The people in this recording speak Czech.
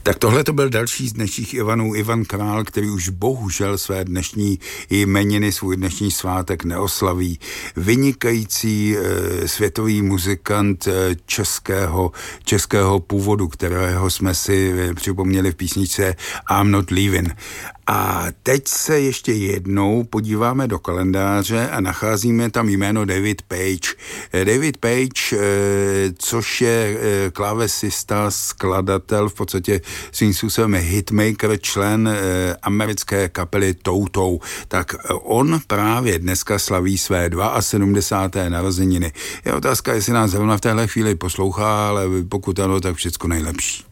Tak tohle to byl další z dnešních Ivanů, Ivan Král, který už bohužel své dnešní jmeniny, svůj dnešní svátek neoslaví. Vynikající světový muzikant českého původu, kterého jsme si připomněli v písničce I'm Not Leaving. A teď se ještě jednou podíváme do kalendáře a nacházíme tam jméno David Page. David Page, což je klávesista, skladatel, v podstatě svým způsobem hitmaker, člen americké kapely Toto. Tak on právě dneska slaví své 72. narozeniny. Je otázka, jestli nás zrovna v téhle chvíli poslouchá, ale pokud ano, tak všecko nejlepší.